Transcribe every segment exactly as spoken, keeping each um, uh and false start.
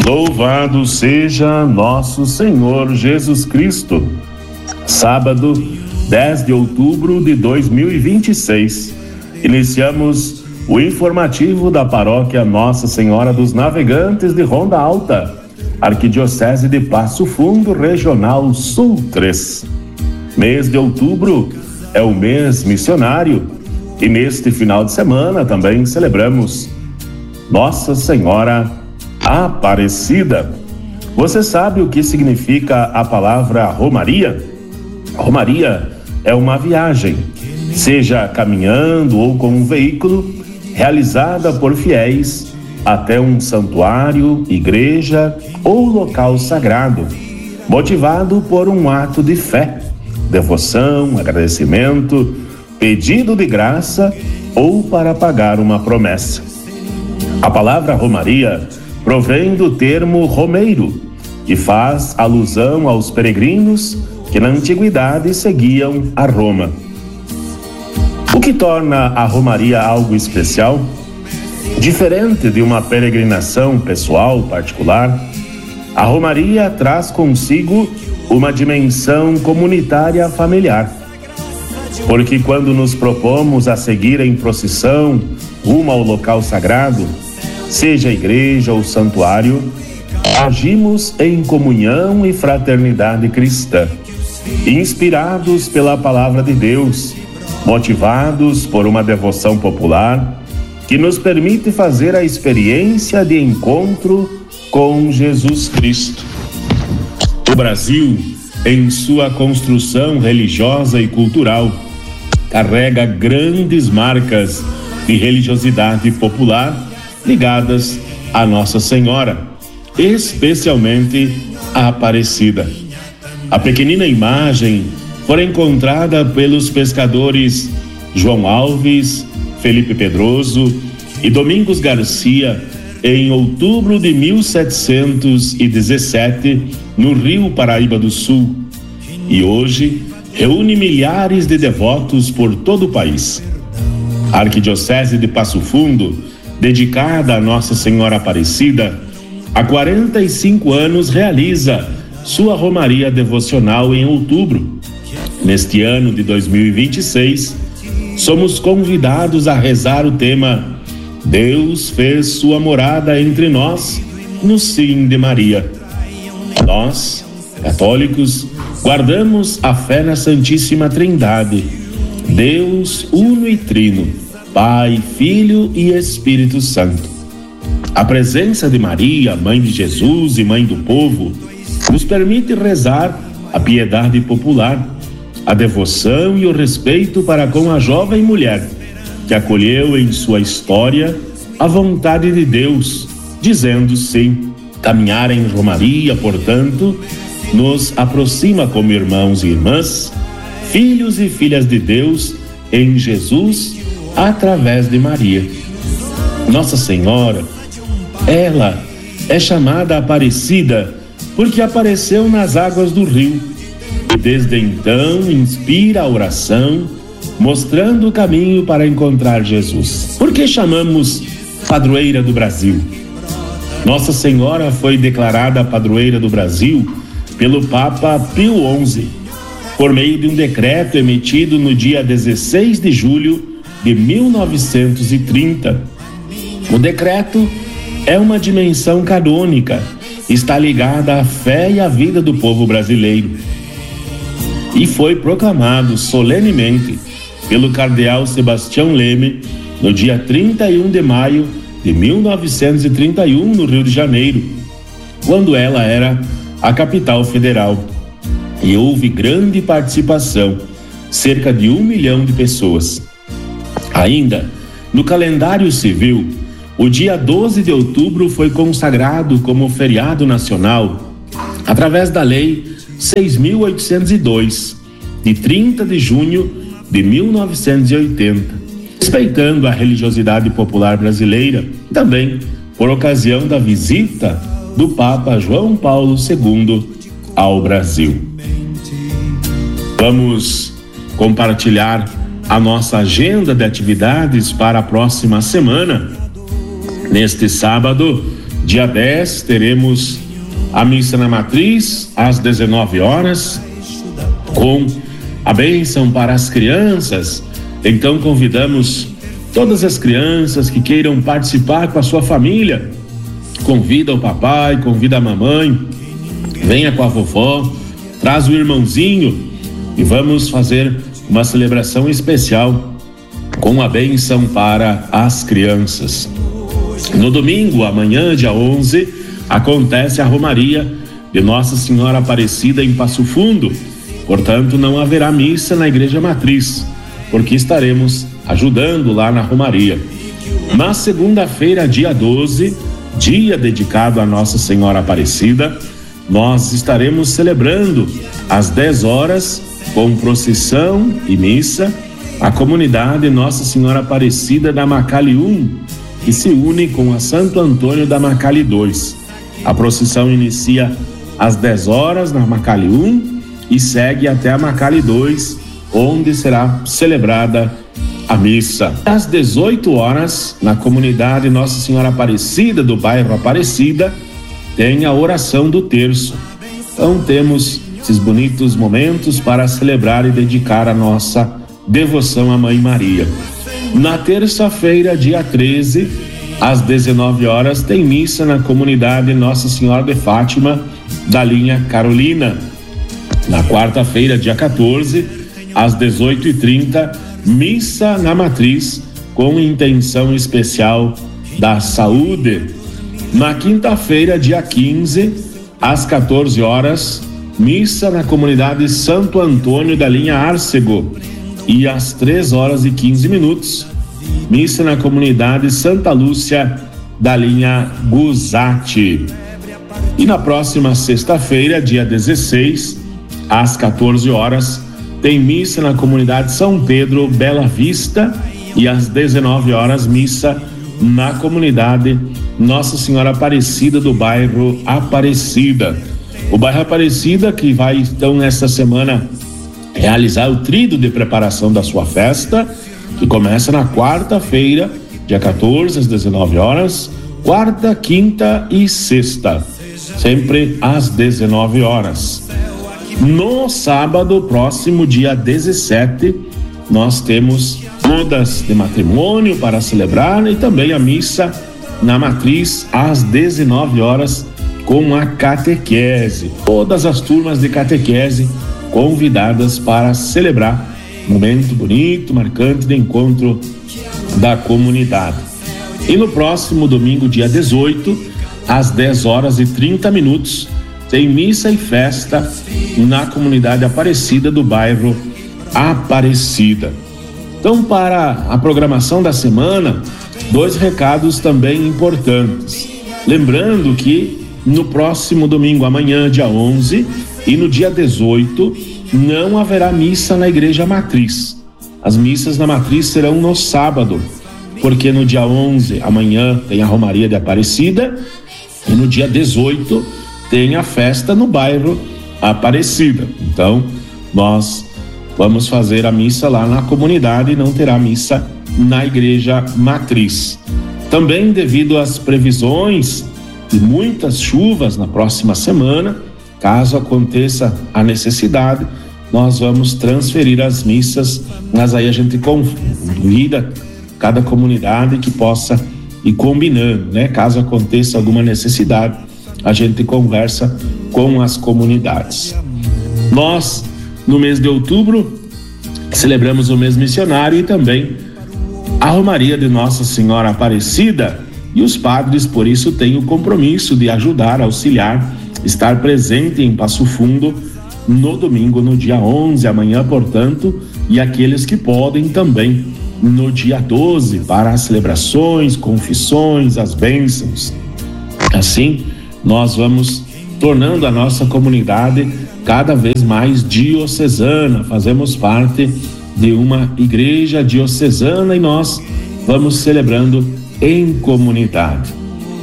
Louvado seja nosso Senhor Jesus Cristo. Sábado, dez de outubro de dois mil e vinte e seis. Iniciamos o informativo da paróquia Nossa Senhora dos Navegantes de Ronda Alta, Arquidiocese de Passo Fundo, Regional Sul três. Mês de outubro é o mês missionário e neste final de semana também celebramos Nossa Senhora Aparecida. Você sabe o que significa a palavra romaria? Romaria é uma viagem, seja caminhando ou com um veículo, realizada por fiéis até um santuário, igreja ou local sagrado, motivado por um ato de fé, devoção, agradecimento, pedido de graça ou para pagar uma promessa. A palavra romaria provém do termo romeiro, que faz alusão aos peregrinos que na antiguidade seguiam a Roma. O que torna a romaria algo especial? Diferente de uma peregrinação pessoal particular, a romaria traz consigo uma dimensão comunitária familiar. Porque quando nos propomos a seguir em procissão rumo ao local sagrado, seja a igreja ou santuário, agimos em comunhão e fraternidade cristã, inspirados pela palavra de Deus, motivados por uma devoção popular que nos permite fazer a experiência de encontro com Jesus Cristo. O Brasil, em sua construção religiosa e cultural, carrega grandes marcas de religiosidade popular ligadas a Nossa Senhora, especialmente a Aparecida. A pequenina imagem foi encontrada pelos pescadores João Alves, Felipe Pedroso e Domingos Garcia em outubro de mil setecentos e dezessete no Rio Paraíba do Sul, e hoje reúne milhares de devotos por todo o país. A Arquidiocese de Passo Fundo, dedicada a Nossa Senhora Aparecida, há quarenta e cinco anos realiza sua romaria devocional em outubro. Neste ano de dois mil e vinte e seis, somos convidados a rezar o tema Deus fez sua morada entre nós no sim de Maria. Nós, católicos, guardamos a fé na Santíssima Trindade, Deus uno e trino, Pai, Filho e Espírito Santo. A presença de Maria, mãe de Jesus e mãe do povo, nos permite rezar a piedade popular, a devoção e o respeito para com a jovem mulher que acolheu em sua história a vontade de Deus, dizendo sim. Caminhar em romaria, portanto, nos aproxima como irmãos e irmãs, filhos e filhas de Deus em Jesus, através de Maria. Nossa Senhora, ela é chamada Aparecida porque apareceu nas águas do rio e desde então inspira a oração, mostrando o caminho para encontrar Jesus. Por que chamamos padroeira do Brasil? Nossa Senhora foi declarada padroeira do Brasil pelo Papa Pio onze, por meio de um decreto emitido no dia dezesseis de julho de mil novecentos e trinta. O decreto é uma dimensão canônica, está ligada à fé e à vida do povo brasileiro e foi proclamado solenemente pelo cardeal Sebastião Leme no dia trinta e um de maio de mil novecentos e trinta e um no Rio de Janeiro, quando ela era a capital federal, e houve grande participação, cerca de um milhão de pessoas. Ainda, no calendário civil, o dia doze de outubro foi consagrado como feriado nacional através da Lei seis mil oitocentos e dois, de trinta de junho de mil novecentos e oitenta, respeitando a religiosidade popular brasileira, também por ocasião da visita do Papa João Paulo segundo ao Brasil. Vamos compartilhar a nossa agenda de atividades para a próxima semana. Neste sábado, dia dez, teremos a missa na matriz às dezenove horas, com a bênção para as crianças. Então convidamos todas as crianças que queiram participar com a sua família. Convida o papai, convida a mamãe, venha com a vovó, traz o irmãozinho e vamos fazer uma celebração especial com a bênção para as crianças. No domingo, amanhã, dia onze, acontece a Romaria de Nossa Senhora Aparecida em Passo Fundo. Portanto, não haverá missa na Igreja Matriz, porque estaremos ajudando lá na Romaria. Na segunda-feira, dia doze, dia dedicado a Nossa Senhora Aparecida, nós estaremos celebrando às dez horas, com procissão e missa, a comunidade Nossa Senhora Aparecida da Macali um, que se une com a Santo Antônio da Macali dois. A procissão inicia às dez horas na Macali um e segue até a Macali dois, onde será celebrada a missa. Às dezoito horas, na comunidade Nossa Senhora Aparecida do bairro Aparecida, tem a oração do terço. Então temos esses bonitos momentos para celebrar e dedicar a nossa devoção à Mãe Maria. Na terça-feira, dia treze, às dezenove horas, tem missa na comunidade Nossa Senhora de Fátima, da linha Carolina. Na quarta-feira, dia quatorze, às dezoito e trinta, missa na matriz, com intenção especial da saúde. Na quinta-feira, dia quinze, às quatorze horas, missa na comunidade Santo Antônio da linha Arcego. E às três horas e quinze minutos, missa na comunidade Santa Lúcia da linha Guzati. E na próxima sexta-feira, dia dezesseis, às quatorze horas, tem missa na comunidade São Pedro Bela Vista. E às dezenove horas, missa na comunidade Nossa Senhora Aparecida do bairro Aparecida. O bairro Aparecida, que vai então nesta semana realizar o tríduo de preparação da sua festa, que começa na quarta-feira, dia quatorze, às dezenove horas, quarta, quinta e sexta, sempre às dezenove horas. No sábado, próximo dia dezessete, nós temos bodas de matrimônio para celebrar e também a missa na matriz às dezenove horas com a catequese. Todas as turmas de catequese convidadas para celebrar um momento bonito, marcante de encontro da comunidade. E no próximo domingo, dia dezoito, às dez horas e trinta minutos, tem missa e festa na comunidade Aparecida do bairro Aparecida. Então, para a programação da semana, dois recados também importantes. Lembrando que no próximo domingo, amanhã, dia onze, e no dia dezoito, não haverá missa na Igreja Matriz. As missas na Matriz serão no sábado, porque no dia onze, amanhã, tem a Romaria de Aparecida, e no dia dezoito tem a festa no bairro Aparecida. Então, nós vamos fazer a missa lá na comunidade e não terá missa na Igreja Matriz. Também, devido às previsões de muitas chuvas na próxima semana, caso aconteça a necessidade, nós vamos transferir as missas, mas aí a gente convida cada comunidade que possa ir combinando, né? Caso aconteça alguma necessidade, a gente conversa com as comunidades. Nós, no mês de outubro, celebramos o mês missionário e também a Romaria de Nossa Senhora Aparecida, e os padres, por isso, têm o compromisso de ajudar, auxiliar, estar presente em Passo Fundo no domingo, no dia onze, amanhã, portanto, e aqueles que podem também no dia doze, para as celebrações, confissões, as bênçãos. Assim, nós vamos tornando a nossa comunidade cada vez mais diocesana. Fazemos parte de uma igreja diocesana e nós vamos celebrando em comunidade.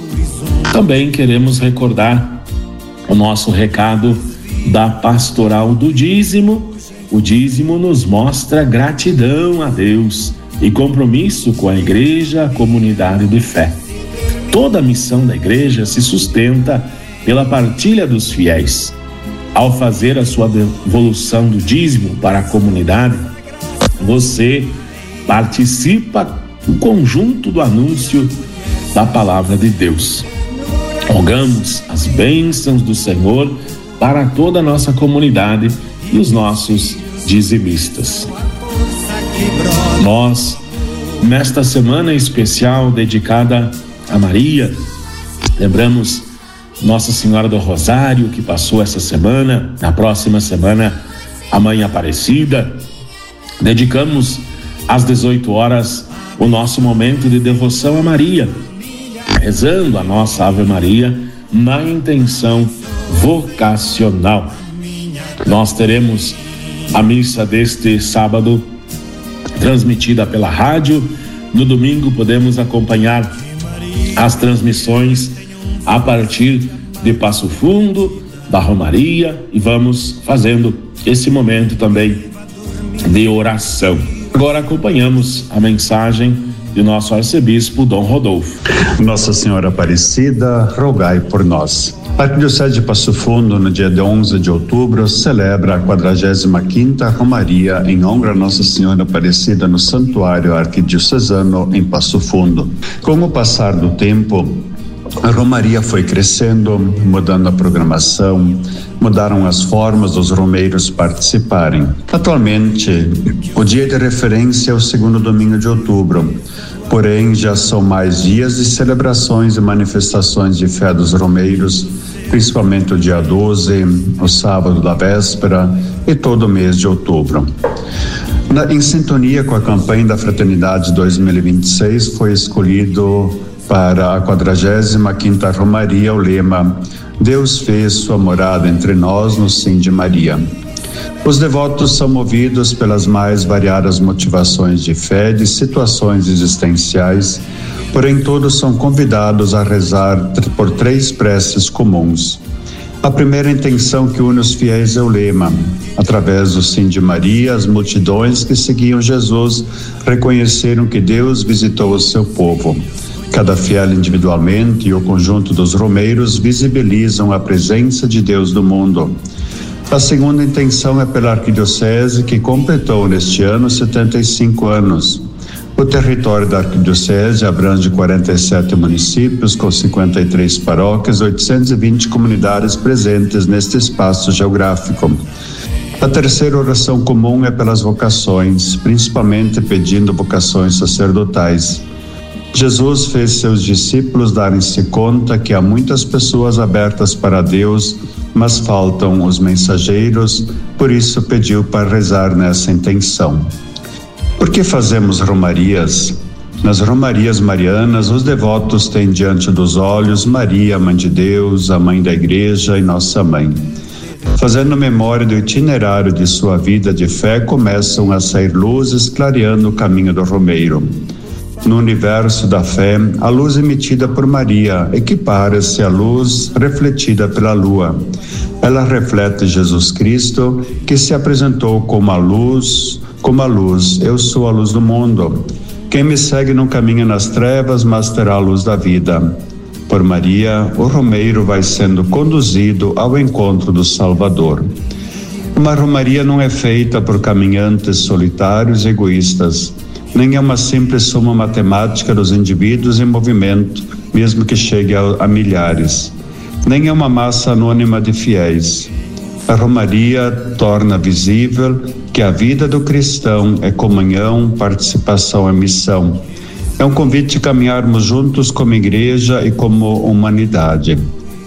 Também queremos recordar o nosso recado da pastoral do dízimo. O dízimo nos mostra gratidão a Deus e compromisso com a igreja, a comunidade de fé. Toda a missão da igreja se sustenta pela partilha dos fiéis. Ao fazer a sua devolução do dízimo para a comunidade, você participa do conjunto do anúncio da palavra de Deus. Rogamos as bênçãos do Senhor para toda a nossa comunidade e os nossos dizimistas. Nós, nesta semana especial dedicada a Maria, lembramos Nossa Senhora do Rosário, que passou essa semana, na próxima semana, a Mãe Aparecida. Dedicamos às dezoito horas o nosso momento de devoção a Maria, rezando a nossa Ave Maria na intenção vocacional. Nós teremos a missa deste sábado transmitida pela rádio. No domingo podemos acompanhar as transmissões a partir de Passo Fundo, da Romaria, e vamos fazendo esse momento também de oração. Agora acompanhamos a mensagem de nosso arcebispo Dom Rodolfo. Nossa Senhora Aparecida, rogai por nós. A Arquidiocese de Passo Fundo, no dia de onze de outubro, celebra a quadragésima quinta Romaria em honra a Nossa Senhora Aparecida no Santuário Arquidiocesano em Passo Fundo. Com o passar do tempo, a Romaria foi crescendo, mudando a programação, mudaram as formas dos romeiros participarem. Atualmente, o dia de referência é o segundo domingo de outubro, porém já são mais dias de celebrações e manifestações de fé dos romeiros, principalmente o dia doze, o sábado da véspera e todo o mês de outubro. Na, em sintonia com a campanha da Fraternidade dois mil e vinte e seis, foi escolhido para a quadragésima quinta Romaria o lema Deus fez sua morada entre nós no sim de Maria. Os devotos são movidos pelas mais variadas motivações de fé, de situações existenciais, porém todos são convidados a rezar por três preces comuns. A primeira intenção que une os fiéis é o lema. Através do sim de Maria, as multidões que seguiam Jesus reconheceram que Deus visitou o seu povo. Cada fiel individualmente e o conjunto dos romeiros visibilizam a presença de Deus no mundo. A segunda intenção é pela Arquidiocese, que completou neste ano setenta e cinco anos. O território da Arquidiocese abrange quarenta e sete municípios com cinquenta e três paróquias, oitocentas e vinte comunidades presentes neste espaço geográfico. A terceira oração comum é pelas vocações, principalmente pedindo vocações sacerdotais. Jesus fez seus discípulos darem-se conta que há muitas pessoas abertas para Deus, mas faltam os mensageiros, por isso pediu para rezar nessa intenção. Por que fazemos romarias? Nas romarias marianas, os devotos têm diante dos olhos Maria, Mãe de Deus, a Mãe da Igreja e Nossa Mãe. Fazendo memória do itinerário de sua vida de fé, começam a sair luzes clareando o caminho do romeiro. No universo da fé, a luz emitida por Maria equipara-se à luz refletida pela lua. Ela reflete Jesus Cristo, que se apresentou como a luz, como a luz, eu sou a luz do mundo. Quem me segue não caminha nas trevas, mas terá a luz da vida. Por Maria, o romeiro vai sendo conduzido ao encontro do Salvador. Uma romaria não é feita por caminhantes solitários e egoístas, nem é uma simples soma matemática dos indivíduos em movimento, mesmo que chegue a, a milhares. Nem é uma massa anônima de fiéis. A romaria torna visível que a vida do cristão é comunhão, participação e missão. É um convite a caminharmos juntos como igreja e como humanidade.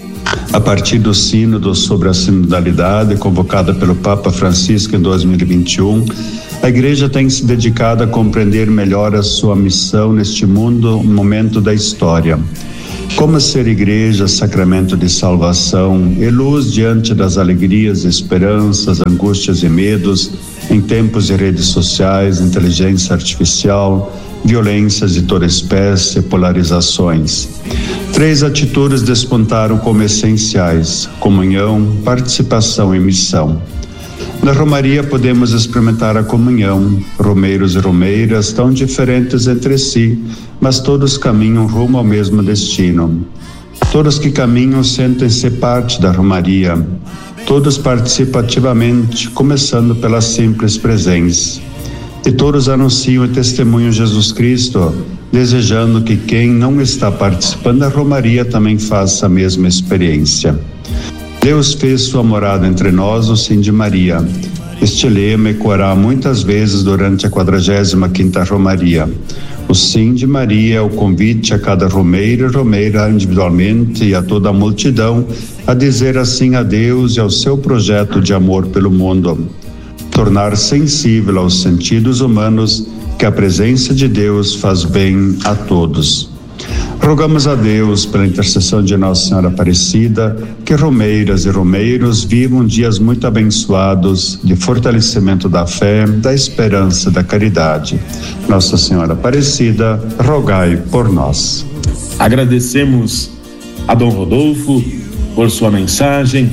A partir do sínodo sobre a sinodalidade, convocada pelo Papa Francisco em dois mil e vinte e um, a igreja tem se dedicado a compreender melhor a sua missão neste mundo, um momento da história. Como ser igreja, sacramento de salvação e luz diante das alegrias, esperanças, angústias e medos, em tempos de redes sociais, inteligência artificial, violências de toda espécie, polarizações. Três atitudes despontaram como essenciais: comunhão, participação e missão. Na romaria podemos experimentar a comunhão, romeiros e romeiras tão diferentes entre si, mas todos caminham rumo ao mesmo destino. Todos que caminham sentem-se parte da romaria. Todos participam ativamente, começando pela simples presença. E todos anunciam e testemunham Jesus Cristo, desejando que quem não está participando da romaria também faça a mesma experiência. Deus fez sua morada entre nós, o Sim de Maria. Este lema ecoará muitas vezes durante a quadragésima quinta Romaria. O Sim de Maria é o convite a cada romeiro e romeira individualmente e a toda a multidão a dizer assim a Deus e ao seu projeto de amor pelo mundo. Tornar sensível aos sentidos humanos que a presença de Deus faz bem a todos. Rogamos a Deus, pela intercessão de Nossa Senhora Aparecida, que romeiras e romeiros vivam dias muito abençoados de fortalecimento da fé, da esperança e da caridade. Nossa Senhora Aparecida, rogai por nós. Agradecemos a Dom Rodolfo por sua mensagem.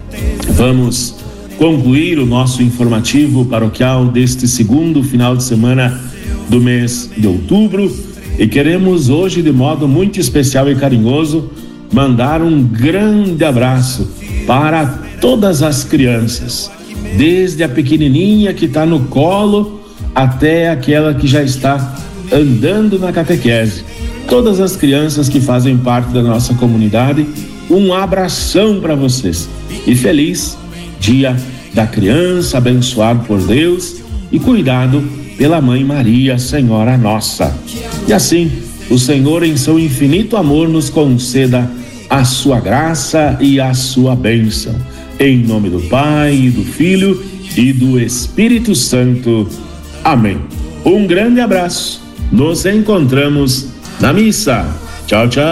Vamos concluir o nosso informativo paroquial deste segundo final de semana do mês de outubro. E queremos hoje, de modo muito especial e carinhoso, mandar um grande abraço para todas as crianças, desde a pequenininha que está no colo até aquela que já está andando na catequese. Todas as crianças que fazem parte da nossa comunidade, um abração para vocês. E feliz Dia da Criança, abençoado por Deus e cuidado pela Mãe Maria, Senhora Nossa. E assim, o Senhor, em seu infinito amor, nos conceda a sua graça e a sua bênção. Em nome do Pai, do Filho e do Espírito Santo. Amém. Um grande abraço. Nos encontramos na missa. Tchau, tchau.